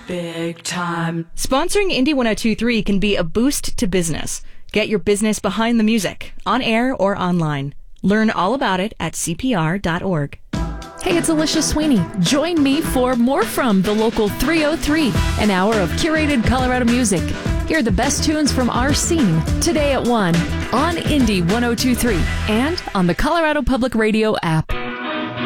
Big time. Sponsoring Indie 102.3 can be a boost to business. Get your business behind the music, on air or online. Learn all about it at CPR.org. Hey, it's Alicia Sweeney. Join me for More From the Local 303, an hour of curated Colorado music. Hear the best tunes from our scene today at 1 on Indie 102.3 and on the Colorado Public Radio app.